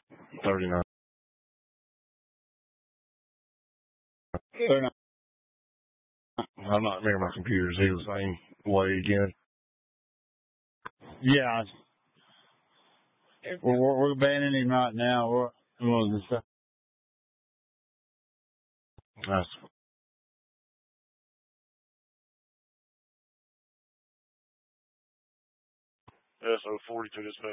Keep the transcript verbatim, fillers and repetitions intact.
thirty-nine. thirty-nine. I'm not near my computer. See the same way again. Yeah. We're, we're, we're banning him right now. We're, we're That's S O forty-two dispatch.